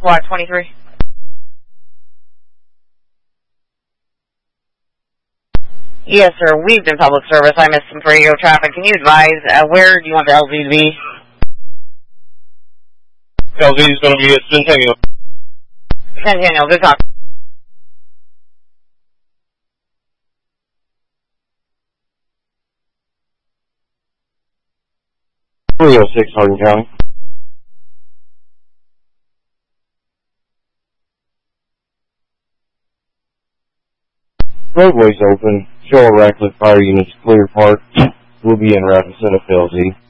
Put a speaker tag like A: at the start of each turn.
A: Lot 23. Yes, sir. We've been public service. I missed some radio traffic. Can you advise where do you want the LZ to be?
B: LZ is going to be at Centennial.
A: Centennial, good talk.
B: 306 Hardin County. Roadway's open. Show Ratcliffe Fire Units clear park. We'll be in Rapid Center, LZ.